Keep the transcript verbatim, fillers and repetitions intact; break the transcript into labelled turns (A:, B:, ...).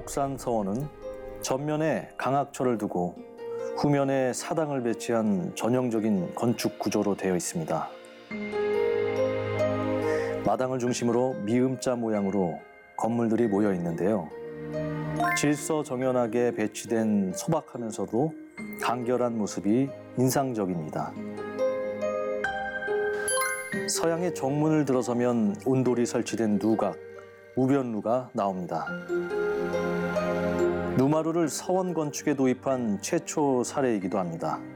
A: 옥산서원은 전면에 강학철을 두고 후면에 사당을 배치한 전형적인 건축 구조로 되어 있습니다. 마당을 중심으로 미음자 모양으로 건물들이 모여 있는데요. 질서정연하게 배치된 소박하면서도 간결한 모습이 인상적입니다. 서양의 정문을 들어서면 온돌이 설치된 누각, 우변루가 나옵니다. 누마루를 서원 건축에 도입한 최초 사례이기도 합니다.